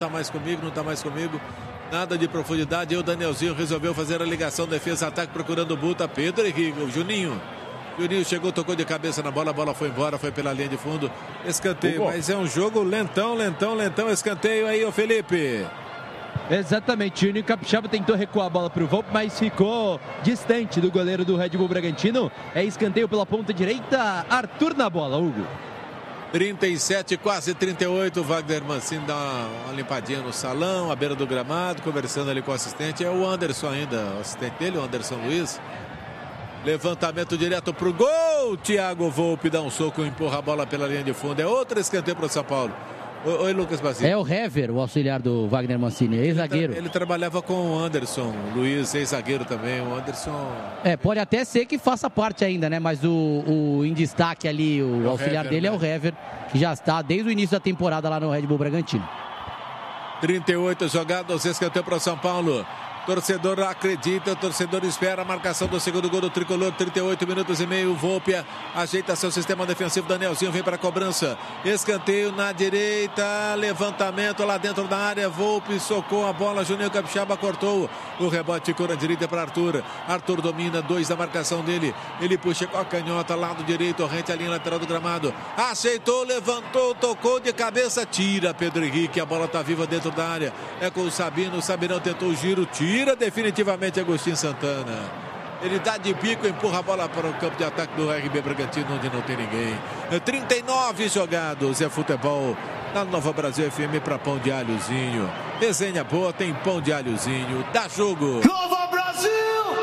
não tá mais comigo. Nada de profundidade. E o Danielzinho resolveu fazer a ligação defesa-ataque procurando o Buta. Pedro Henrique, o Juninho chegou, tocou de cabeça na bola, a bola foi embora, foi pela linha de fundo. Escanteio, mas é um jogo lentão. Escanteio aí, ô Felipe. Exatamente, o Juninho Capixaba tentou recuar a bola para o Volpe, mas ficou distante do goleiro do Red Bull Bragantino. É escanteio pela ponta direita, Arthur na bola, Hugo. 37, quase 38, Wagner Mancini dá uma limpadinha no salão, à beira do gramado, conversando ali com o assistente. É o Anderson ainda, o assistente dele, o Anderson Luiz. Levantamento direto pro gol, Thiago Volpe dá um soco, empurra a bola pela linha de fundo. É outro escanteio para o São Paulo. Oi, Lucas Basílio. É o Hever, o auxiliar do Wagner Mancini, ex-zagueiro. Ele trabalhava com o Anderson Luiz, ex-zagueiro também. O Anderson... pode até ser que faça parte ainda, né? Mas o em destaque ali, o auxiliar Hever, dele, né? É o Hever, que já está desde o início da temporada lá no Red Bull Bragantino. 38 jogados, escanteio para o São Paulo. Torcedor acredita, torcedor espera a marcação do segundo gol do Tricolor, 38 minutos e meio, Volpe ajeita seu sistema defensivo, Danielzinho vem para a cobrança, escanteio na direita, levantamento lá dentro da área, Volpe socou a bola, Juninho Capixaba cortou, o rebote ficou na direita para Arthur domina, 2 da marcação dele, ele puxa com a canhota, lado direito, rente a linha lateral do gramado, aceitou, levantou, tocou de cabeça, tira Pedro Henrique, a bola está viva dentro da área, é com o Sabinão tentou o giro, tira definitivamente Agostinho Santana. Ele dá de bico, empurra a bola para o campo de ataque do RB Bragantino, onde não tem ninguém. 39 jogados, é futebol na Nova Brasil FM para pão de alhozinho. Resenha boa, tem pão de alhozinho. Dá jogo. Nova Brasil!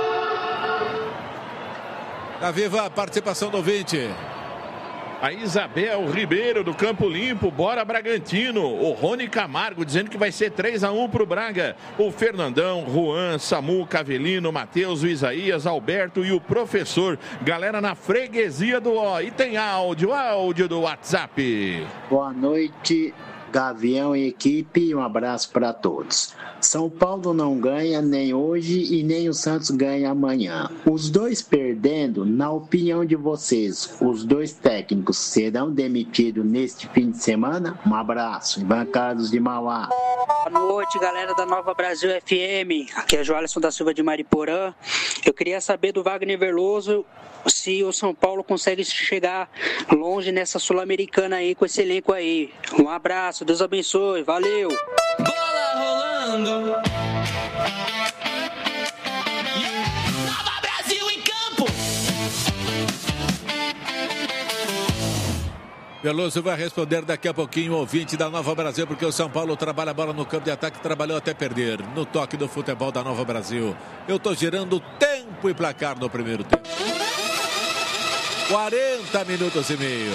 Tá viva a participação do ouvinte. A Isabel Ribeiro do Campo Limpo, bora Bragantino. O Rony Camargo dizendo que vai ser 3-1 pro Braga. O Fernandão, Juan, Samu, Cavelino, Matheus, o Isaías, Alberto e o professor. Galera na freguesia do O. E tem áudio do WhatsApp. Boa noite, Gavião e equipe. Um abraço para todos. São Paulo não ganha nem hoje e nem o Santos ganha amanhã. Os dois perdendo, na opinião de vocês, os dois técnicos serão demitidos neste fim de semana? Um abraço. Ivan Carlos de Mauá. Boa noite, galera da Nova Brasil FM. Aqui é Joalisson da Silva de Mariporã. Eu queria saber do Wagner Veloso se o São Paulo consegue chegar longe nessa Sul-Americana aí com esse elenco aí. Um abraço, Deus abençoe, valeu! Bola rolando! Nova Brasil em campo! Veloso vai responder daqui a pouquinho, o ouvinte da Nova Brasil, porque o São Paulo trabalha a bola no campo de ataque, trabalhou até perder. No toque do futebol da Nova Brasil. Eu tô girando tempo e placar no primeiro tempo. 40 minutos e meio.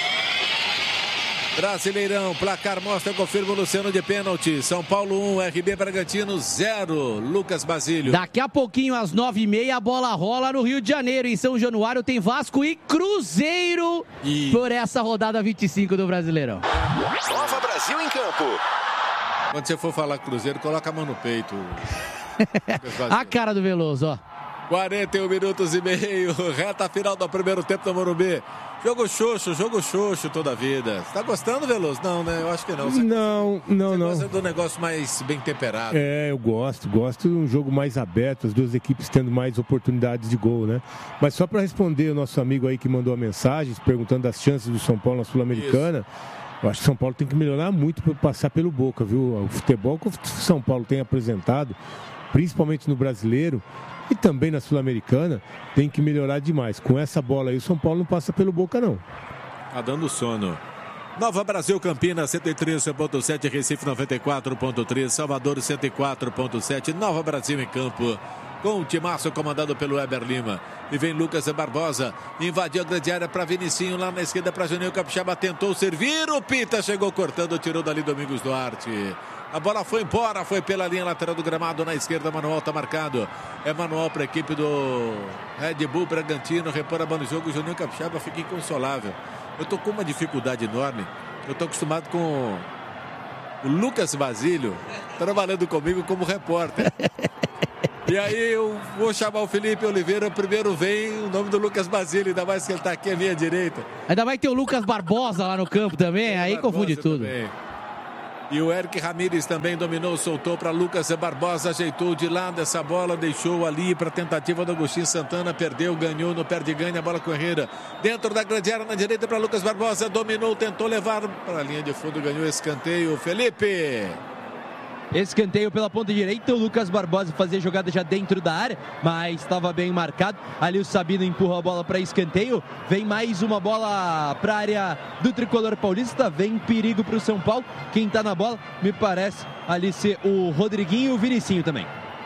Brasileirão, placar mostra, confirma o Luciano de pênalti. São Paulo 1, RB Bragantino 0. Lucas Basílio. Daqui a pouquinho, às 9h30, a bola rola no Rio de Janeiro. Em São Januário tem Vasco e Cruzeiro por essa rodada 25 do Brasileirão. Nova Brasil em campo. Quando você for falar Cruzeiro, coloca a mão no peito. A cara do Veloso, ó. 41 minutos e meio, reta final do primeiro tempo do Morumbi. Jogo xoxo toda a vida. Você tá gostando, Veloso? Não, né? Eu acho que não. Você gosta do negócio mais bem temperado. Eu gosto de um jogo mais aberto, as duas equipes tendo mais oportunidades de gol, né? Mas só para responder o nosso amigo aí que mandou a mensagem, perguntando das chances do São Paulo na Sul-Americana, eu acho que o São Paulo tem que melhorar muito para passar pelo Boca, viu? O futebol que o São Paulo tem apresentado, principalmente no Brasileiro, e também na Sul-Americana, tem que melhorar demais. Com essa bola aí, o São Paulo não passa pelo Boca, não. Tá dando sono. Nova Brasil, Campinas 103.7, Recife 94.3, Salvador 104.7, Nova Brasil em campo. Com o timaço comandado pelo Weber Lima. E vem Lucas Barbosa, invadiu a grande área para Vinicinho, lá na esquerda para Juninho Capixaba, tentou servir, o Pita chegou cortando, tirou dali Domingos Duarte. A bola foi embora, foi pela linha lateral do gramado, na esquerda, Manuel está marcado. É Manuel para a equipe do Red Bull Bragantino, repõe a bola no jogo, o Juninho Capixaba fica inconsolável. Eu estou com uma dificuldade enorme, eu estou acostumado com o Lucas Basílio trabalhando comigo como repórter. E aí eu vou chamar o Felipe Oliveira, primeiro vem o nome do Lucas Basílio, ainda mais que ele está aqui à minha direita. Ainda vai ter o Lucas Barbosa lá no campo também, aí confunde tudo. Também. E o Eric Ramírez também dominou, soltou para Lucas Barbosa, ajeitou de lado essa bola, deixou ali para a tentativa do Agostinho Santana, perdeu, ganhou no perde-ganha, a bola correira dentro da grande área na direita para Lucas Barbosa, dominou, tentou levar para a linha de fundo, ganhou escanteio, Felipe. Escanteio pela ponta direita, o Lucas Barbosa fazia jogada já dentro da área, mas estava bem marcado. Ali o Sabino empurra a bola para escanteio, vem mais uma bola para a área do tricolor paulista, vem perigo para o São Paulo. Quem está na bola, me parece ali ser o Rodriguinho e o Vinicinho também.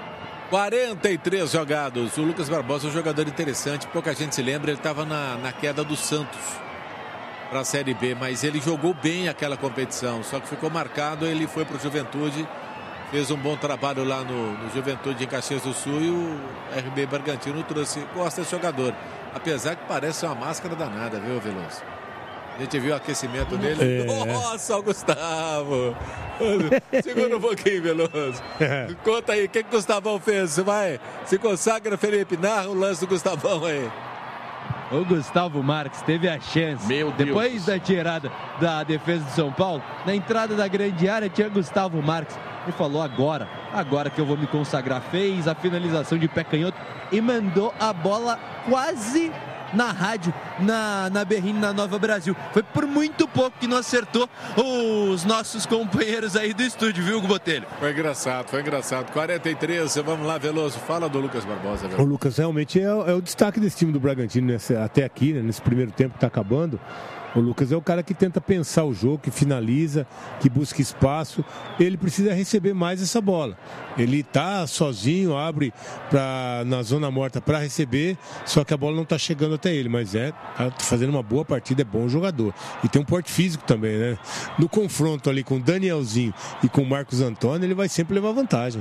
43 jogados, o Lucas Barbosa é um jogador interessante, pouca gente se lembra, ele estava na queda do Santos para a Série B, mas ele jogou bem aquela competição, só que ficou marcado, ele foi para o Juventude. Fez um bom trabalho lá no Juventude em Caxias do Sul e o RB Bragantino gosta desse jogador. Apesar que parece uma máscara danada, viu, Veloso? A gente viu o aquecimento dele. Nossa, o Gustavo! Segura um pouquinho, Veloso. Conta aí, o que o Gustavão fez? Vai, se consagra, Felipe. Narra o lance do Gustavão aí. O Gustavo Marques teve a chance. Meu Deus. Depois da tirada da defesa do São Paulo, na entrada da grande área tinha Gustavo Marques. Ele falou agora que eu vou me consagrar. Fez a finalização de pé canhoto e mandou a bola quase na rádio, na Berrini, na Nova Brasil. Foi por muito pouco que não acertou os nossos companheiros aí do estúdio, viu, Botelho? Foi engraçado. 43, vamos lá, Veloso. Fala do Lucas Barbosa, Veloso. O Lucas realmente é o destaque desse time do Bragantino até aqui, né, nesse primeiro tempo que está acabando. O Lucas é o cara que tenta pensar o jogo, que finaliza, que busca espaço. Ele precisa receber mais essa bola. Ele está sozinho, abre na zona morta para receber, só que a bola não está chegando até ele. Mas tá fazendo uma boa partida, é bom jogador. E tem um porte físico também, né? No confronto ali com o Danielzinho e com o Marcos Antônio, ele vai sempre levar vantagem.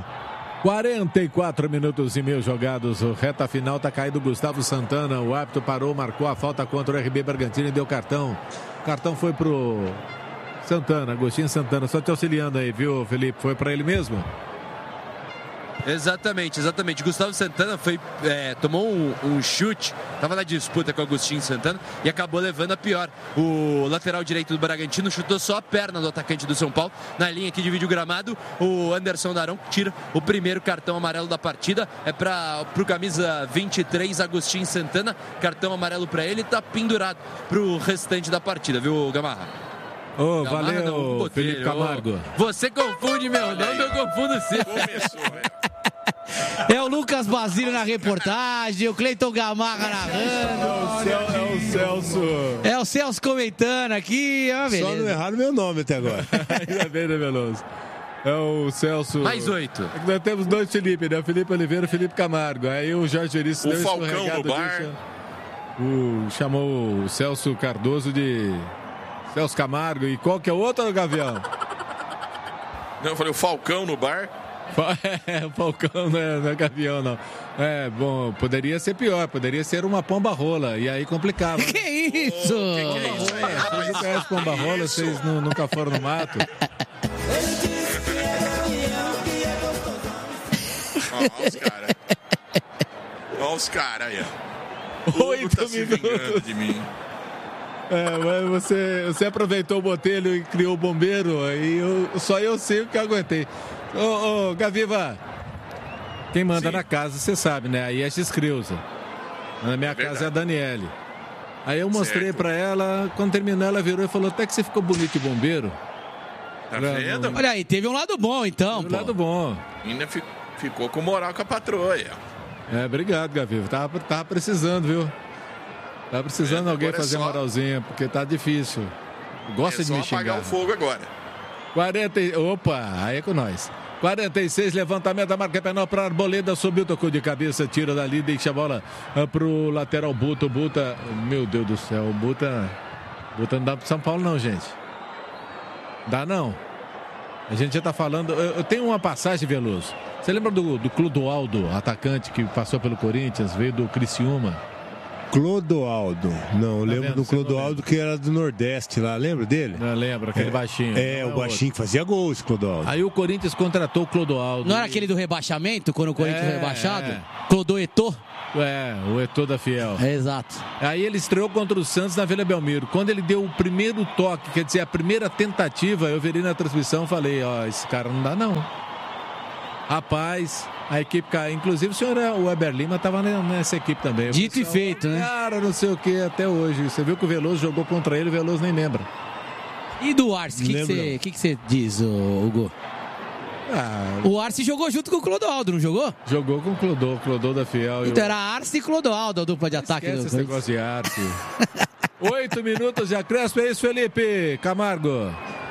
44 minutos e meio jogados, reta final, tá caído Gustavo Santana, o árbitro parou, marcou a falta contra o RB Bragantino e deu cartão. O cartão foi pro Santana, Agostinho Santana, só te auxiliando aí, viu, Felipe? Foi para ele mesmo? Exatamente. Gustavo Santana tomou um chute, estava na disputa com o Agostinho Santana e acabou levando a pior. O lateral direito do Bragantino chutou só a perna do atacante do São Paulo. Na linha que divide o gramado, o Anderson Darão tira o primeiro cartão amarelo da partida. É para o camisa 23, Agostinho Santana. Cartão amarelo para ele, está pendurado para o restante da partida, viu, Gamarra? Valeu, Felipe Camargo. Você confunde meu nome, eu confundo o seu. É o Lucas Basílio na reportagem, o Cleiton Gamarra narrando. É o Celso. É o Celso comentando aqui. Só não erraram meu nome até agora. Ainda bem, né, Veloso? É o Celso. Mais 8. Nós temos dois Felipe, né? O Felipe Oliveira e o Felipe Camargo. Aí o Jorge Veríssimo deu Falcão no bar. Chamou o Celso Cardoso de Celso Camargo. E qual que é o outro, Gavião? Não, eu falei o Falcão no bar. O Falcão não é Gavião, não. Bom, poderia ser pior, poderia ser uma pomba-rola, e aí complicava. Que isso? Que é isso aí? Vocês não conhecem pomba-rola, vocês nunca foram no mato. Olha os caras aí, ó. 8 tá se vingando de mim. Mas você aproveitou o botelho e criou o bombeiro, aí só eu sei o que aguentei. Ô, Gaviva, quem manda na casa, você sabe, né? Aí é X-Creuza. Na minha casa é a Daniele. Aí eu mostrei pra ela, quando terminou, ela virou e falou: até que você ficou bonito de bombeiro. Tá vendo? Olha aí, teve um lado bom, então. Teve um lado bom. Ainda ficou com moral com a patroa aí, ó. Obrigado, Gaviva. Tava precisando, viu? Tava precisando alguém fazer moralzinha, porque tá difícil. Gosta de me xingar. Apagar o fogo agora. Opa, aí é com nós. 46, levantamento da marca penal para Arboleda, subiu, tocou de cabeça, tira dali, deixa a bola pro lateral Buta. Meu Deus do céu, Buta não dá pro São Paulo não, gente. Dá não. A gente já tá falando, eu tenho uma passagem, Veloso. Você lembra do Clodoaldo, atacante que passou pelo Corinthians, veio do Criciúma? Clodoaldo. Não, eu lembro do Clodoaldo que era do Nordeste lá. Lembra dele? Não lembro, aquele baixinho. É, o baixinho que fazia gol, esse Clodoaldo. Aí o Corinthians contratou o Clodoaldo. Não era aquele do rebaixamento, quando o Corinthians foi rebaixado? Clodoetô? O Eto'o da Fiel. Exato. Aí ele estreou contra o Santos na Vila Belmiro. Quando ele deu o primeiro toque, quer dizer, a primeira tentativa, eu virei na transmissão e falei, esse cara não dá não. Rapaz, a equipe caiu. Inclusive o senhor, o Weber Lima, estava nessa equipe também. Dito e feito, né? Cara, não sei o que até hoje. Você viu que o Veloso jogou contra ele, o Veloso nem lembra. E do Arce, o que você diz, Hugo? O Arce jogou junto com o Clodoaldo, não jogou? Jogou com o Clodô da Fiel. Então era Arce e Clodoaldo, a dupla de ataque. Esquece esse negócio de Arce. 8 minutos de acréscimo, é isso, Felipe Camargo?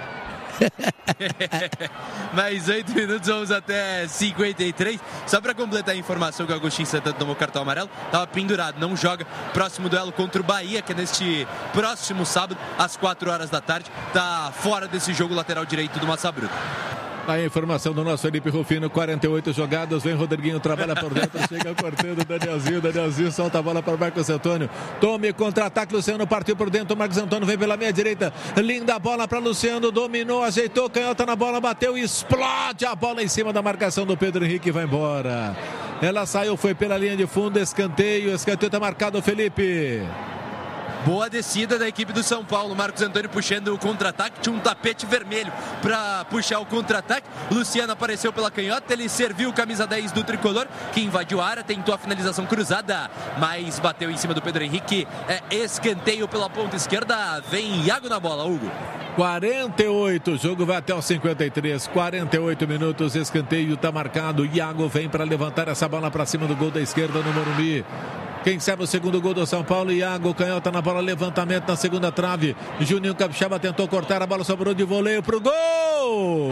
Mais 8 minutos, vamos até 53. Só para completar a informação que o Agostinho Santana tomou cartão amarelo, estava pendurado, não joga. Próximo duelo contra o Bahia, que é neste próximo sábado, às 4 horas da tarde. Está fora desse jogo, lateral direito do Massa Bruta. A informação do nosso Felipe Rufino, 48 jogadas, vem Rodriguinho, trabalha por dentro, chega cortando, Danielzinho solta a bola para o Marcos Antônio, tome contra-ataque, Luciano partiu por dentro, Marcos Antônio vem pela meia direita, linda bola para Luciano, dominou, ajeitou, canhota na bola, bateu, explode a bola em cima da marcação do Pedro Henrique, vai embora, ela saiu, foi pela linha de fundo, escanteio está marcado, Felipe. Boa descida da equipe do São Paulo. Marcos Antônio puxando o contra-ataque. Tinha um tapete vermelho para puxar o contra-ataque. Luciano apareceu pela canhota. Ele serviu o camisa 10 do tricolor, que invadiu a área, tentou a finalização cruzada, mas bateu em cima do Pedro Henrique. É escanteio pela ponta esquerda. Vem Iago na bola, Hugo. 48, o jogo vai até os 53, 48 minutos, escanteio está marcado. Iago vem para levantar essa bola para cima do gol da esquerda no Morumbi. Quem sabe o segundo gol do São Paulo, Iago, canhota na bola, levantamento na segunda trave. Juninho Capixaba tentou cortar, a bola sobrou de voleio pro gol!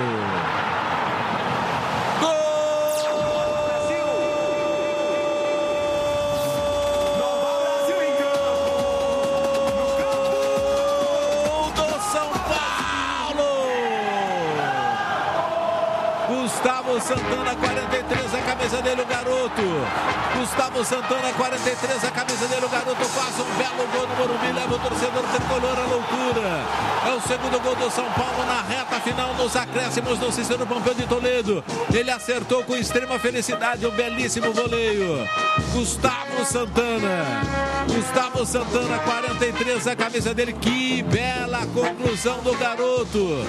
Gustavo Santana, 43, a camisa dele, o garoto. Gustavo Santana, 43, a camisa dele, o garoto. Faz um belo gol no Morumbi, leva o torcedor tricolor à loucura. É o segundo gol do São Paulo na reta final, nos acréscimos do Cícero Pompeu de Toledo. Ele acertou com extrema felicidade, um belíssimo voleio. Gustavo Santana, 43, a camisa dele. Que bela conclusão do garoto.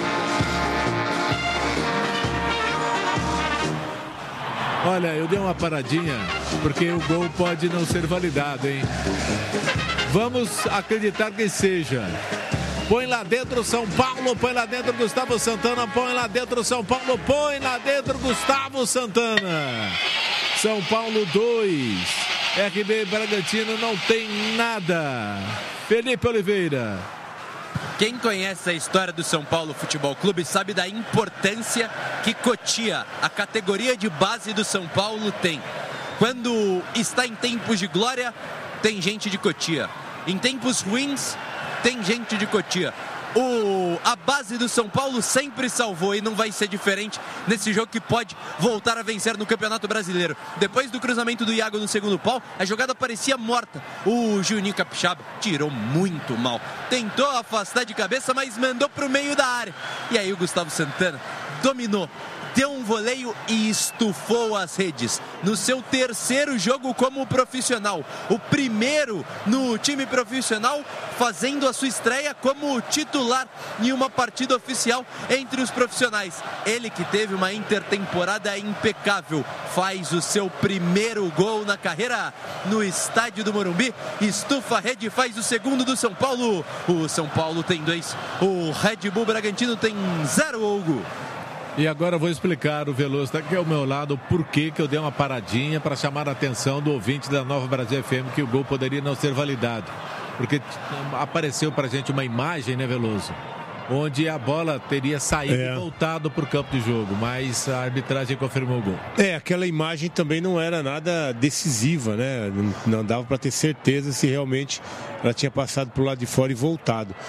Olha, eu dei uma paradinha, porque o gol pode não ser validado, hein? Vamos acreditar que seja. Põe lá dentro São Paulo, põe lá dentro Gustavo Santana, põe lá dentro São Paulo, põe lá dentro Gustavo Santana. São Paulo 2, RB Bragantino não tem nada. Felipe Oliveira. Quem conhece a história do São Paulo Futebol Clube sabe da importância que Cotia, a categoria de base do São Paulo, tem. Quando está em tempos de glória, tem gente de Cotia. Em tempos ruins, tem gente de Cotia. A base do São Paulo sempre salvou e não vai ser diferente nesse jogo que pode voltar a vencer no Campeonato Brasileiro. Depois do cruzamento do Iago no segundo pau, a jogada parecia morta. O Juninho Capixaba tirou muito mal. Tentou afastar de cabeça, mas mandou para o meio da área. E aí o Gustavo Santana dominou, deu um voleio e estufou as redes. No seu terceiro jogo como profissional, o primeiro no time profissional, fazendo a sua estreia como titular em uma partida oficial entre os profissionais. Ele que teve uma intertemporada impecável, faz o seu primeiro gol na carreira no estádio do Morumbi, estufa a rede e faz o segundo do São Paulo. O São Paulo tem 2, o Red Bull Bragantino tem 0, Hugo. E agora eu vou explicar, o Veloso está aqui ao meu lado, por que eu dei uma paradinha para chamar a atenção do ouvinte da Nova Brasil FM que o gol poderia não ser validado. Porque apareceu para a gente uma imagem, né, Veloso? Onde a bola teria saído e voltado para o campo de jogo, mas a arbitragem confirmou o gol. Aquela imagem também não era nada decisiva, né? Não dava para ter certeza se realmente ela tinha passado para o lado de fora e voltado.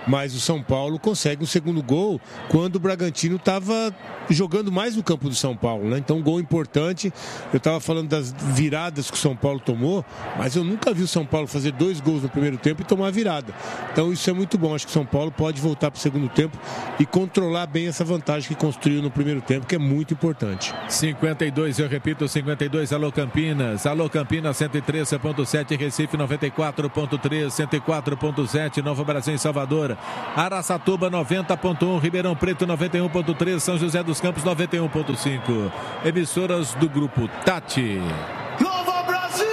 mas o São Paulo consegue um segundo gol quando o Bragantino estava jogando mais no campo do São Paulo, né? Então, um gol importante. Eu estava falando das viradas que o São Paulo tomou, mas eu nunca vi o São Paulo fazer 2 gols no primeiro tempo e tomar virada. Então, isso é muito bom. Acho que o São Paulo pode voltar para o segundo tempo e controlar bem essa vantagem que construiu no primeiro tempo, que é muito importante. 52, eu repito, 52, alô Campinas, 103.7, Recife 94.3, 104.7, Nova Brasil em Salvador, Araçatuba 90.1, Ribeirão Preto 91.3, São José dos Campos 91.5, emissoras do grupo Tati. Nova Brasil!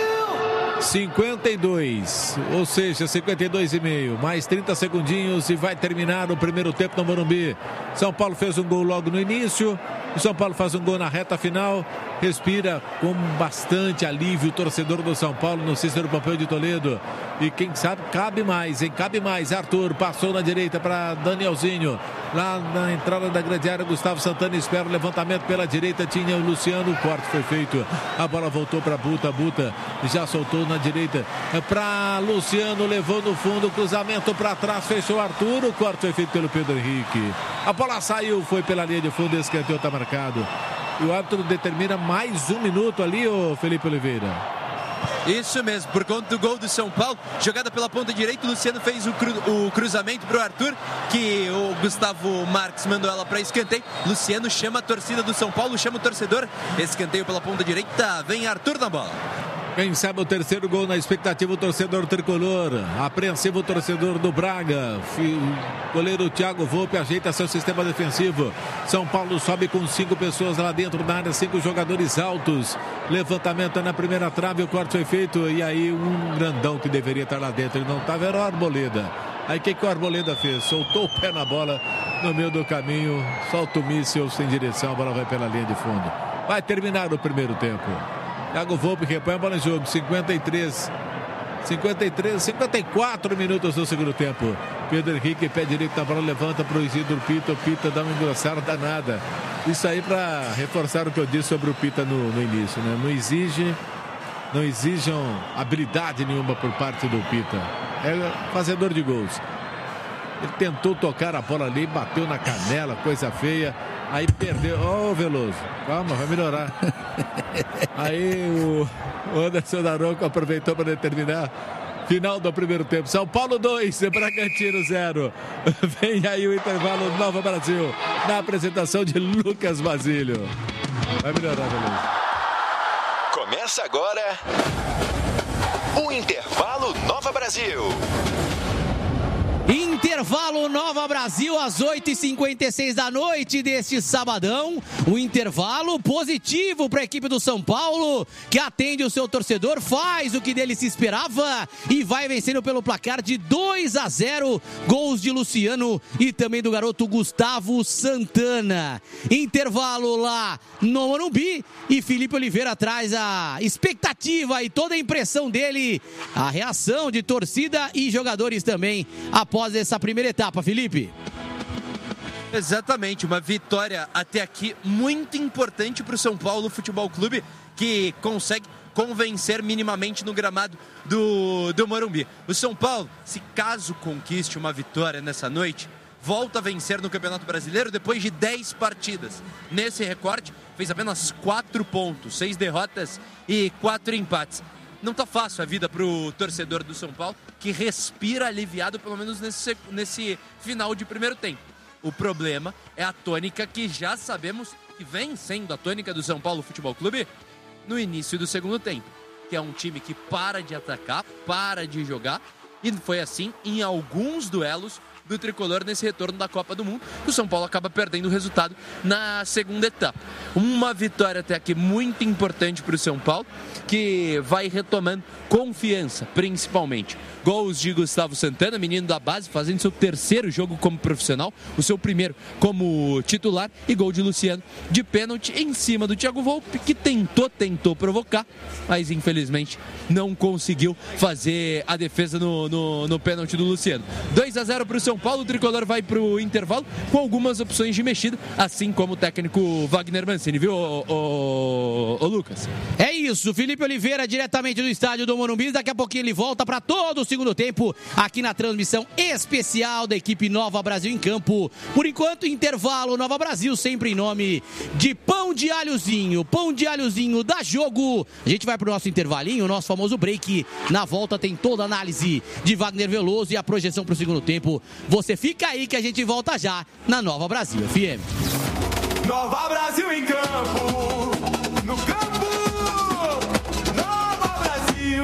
52, ou seja, 52,5, mais 30 segundinhos e vai terminar o primeiro tempo no Morumbi. São Paulo fez um gol logo no início, o São Paulo faz um gol na reta final, respira com bastante alívio o torcedor do São Paulo no Cícero Pompeu de Toledo. E quem sabe, cabe mais, hein? Cabe mais. Arthur passou na direita para Danielzinho. Lá na entrada da grande área, Gustavo Santana espera o levantamento pela direita, tinha o Luciano, o corte foi feito. A bola voltou para Buta, Buta já soltou na direita para Luciano, levou no fundo, cruzamento para trás, fechou Arthur, o corte foi feito pelo Pedro Henrique. A bola saiu, foi pela linha de fundo, escanteio está marcado. E o árbitro determina mais 1 minuto ali, ô Felipe Oliveira. Isso mesmo, por conta do gol do São Paulo, jogada pela ponta direita, o Luciano fez o cruzamento para o Arthur, que o Gustavo Marques mandou ela para escanteio. Luciano chama a torcida do São Paulo, chama o torcedor, escanteio pela ponta direita, vem Arthur na bola. Quem sabe o terceiro gol na expectativa, o torcedor tricolor. Apreensivo o torcedor do Braga. O goleiro Thiago Volpe ajeita seu sistema defensivo. São Paulo sobe com 5 pessoas lá dentro da área, 5 jogadores altos. Levantamento na primeira trave, o corte foi feito. E aí um grandão que deveria estar lá dentro. Ele não estava, era o Arboleda. Aí o que o Arboleda fez? Soltou o pé na bola no meio do caminho. Solta o míssil sem direção, a bola vai pela linha de fundo. Vai terminar o primeiro tempo. Thiago Volpe repõe a bola em jogo, 54 minutos do segundo tempo. Pedro Henrique, pé direito na bola, levanta para o Isidro Pita. O Pita dá uma engrossada danada. Isso aí para reforçar o que eu disse sobre o Pita no início, né? Não exijam habilidade nenhuma por parte do Pita. É fazedor de gols. Ele tentou tocar a bola ali, bateu na canela, coisa feia. Aí perdeu. Ô, Veloso, calma, vai melhorar. Aí o Anderson Daronco aproveitou para determinar. Final do primeiro tempo. São Paulo 2, Bragantino 0. Vem aí o intervalo Nova Brasil. Na apresentação de Lucas Basílio. Vai melhorar, Veloso. Começa agora o Intervalo Nova Brasil. Intervalo Nova Brasil às 8h56 da noite deste sabadão. Um intervalo positivo para a equipe do São Paulo, que atende o seu torcedor, faz o que dele se esperava e vai vencendo pelo placar de 2-0. Gols de Luciano e também do garoto Gustavo Santana. Intervalo lá no Morumbi e Felipe Oliveira traz a expectativa e toda a impressão dele, a reação de torcida e jogadores também após essa primeira etapa, Felipe. Exatamente, uma vitória até aqui muito importante para o São Paulo Futebol Clube, que consegue convencer minimamente no gramado do Morumbi. O São Paulo, se caso conquiste uma vitória nessa noite, volta a vencer no Campeonato Brasileiro depois de 10 partidas. Nesse recorte, fez apenas 4 pontos, 6 derrotas e 4 empates. Não tá fácil a vida pro torcedor do São Paulo, que respira aliviado, pelo menos nesse final de primeiro tempo. O problema é a tônica que já sabemos que vem sendo a tônica do São Paulo Futebol Clube no início do segundo tempo, que é um time que para de atacar, para de jogar, e foi assim em alguns duelos do tricolor nesse retorno da Copa do Mundo, que o São Paulo acaba perdendo o resultado na segunda etapa. Uma vitória até aqui muito importante para o São Paulo, que vai retomando confiança, principalmente. Gols de Gustavo Santana, menino da base, fazendo seu terceiro jogo como profissional, o seu primeiro como titular, e gol de Luciano de pênalti em cima do Thiago Volpe, que tentou provocar, mas infelizmente não conseguiu fazer a defesa no pênalti do Luciano. 2-0 para o São Paulo, o tricolor vai pro intervalo com algumas opções de mexida, assim como o técnico Wagner Mancini, viu, ô Lucas? É isso, Felipe Oliveira, diretamente do estádio do Morumbi. Daqui a pouquinho ele volta para todo o segundo tempo aqui na transmissão especial da equipe Nova Brasil em campo. Por enquanto, intervalo Nova Brasil, sempre em nome de Pão de Alhozinho. Pão de Alhozinho dá jogo. A gente vai pro nosso intervalinho, o nosso famoso break. Na volta tem toda a análise de Wagner Veloso e a projeção pro segundo tempo. Você fica aí que a gente volta já na Nova Brasil FM. Nova Brasil em campo, no campo, Nova Brasil.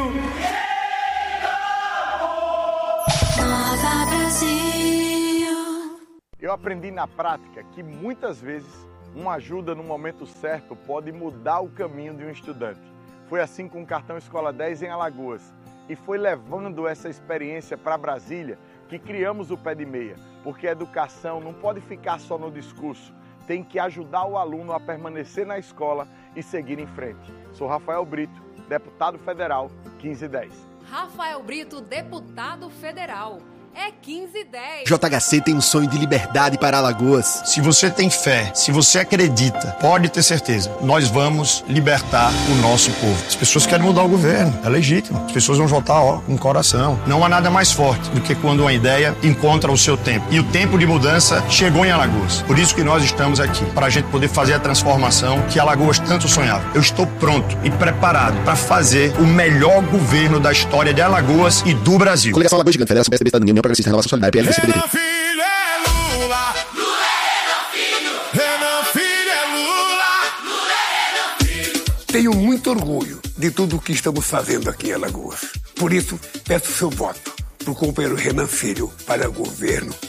Nova Brasil. Eu aprendi na prática que muitas vezes uma ajuda no momento certo pode mudar o caminho de um estudante. Foi assim com o cartão Escola 10 em Alagoas. E foi levando essa experiência para Brasília que criamos o Pé de Meia, porque a educação não pode ficar só no discurso, tem que ajudar o aluno a permanecer na escola e seguir em frente. Sou Rafael Brito, deputado federal, 1510. Rafael Brito, deputado federal. É 1510. JHC tem um sonho de liberdade para Alagoas. Se você tem fé, se você acredita, pode ter certeza, nós vamos libertar o nosso povo. As pessoas querem mudar o governo, é legítimo. As pessoas vão votar com coração. Não há nada mais forte do que quando uma ideia encontra o seu tempo. E o tempo de mudança chegou em Alagoas. Por isso que nós estamos aqui, para a gente poder fazer a transformação que Alagoas tanto sonhava. Eu estou pronto e preparado para fazer o melhor governo da história de Alagoas e do Brasil. Coligação Alagoas Gigante, Federação PSDB, Estado da União, Progressista, Renovação Solidária, PL, PCB, Renan Filho é Lula. Lula é Renan Filho. Renan Filho é Lula. Lula é Renan Filho. Tenho muito orgulho de tudo o que estamos fazendo aqui em Alagoas. Por isso, peço seu voto para o companheiro Renan Filho para o governo